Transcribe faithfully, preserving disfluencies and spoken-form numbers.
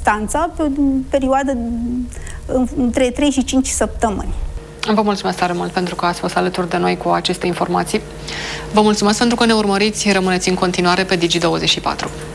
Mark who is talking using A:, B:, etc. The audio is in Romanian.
A: distanța pe o perioadă între trei și cinci săptămâni.
B: Vă mulțumesc tare mult pentru că ați fost alături de noi cu aceste informații. Vă mulțumesc pentru că ne urmăriți. Rămâneți în continuare pe Digi douăzeci și patru.